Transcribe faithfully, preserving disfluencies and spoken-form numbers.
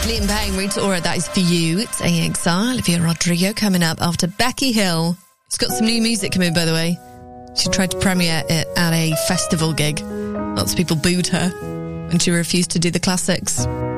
Liam Payne, Rita Ora, that is for you. It's A X R. Olivia Rodrigo coming up after Becky Hill. She's got some new music coming, by the way. She tried to premiere it at a festival gig. Lots of people booed her when she refused to do the classics.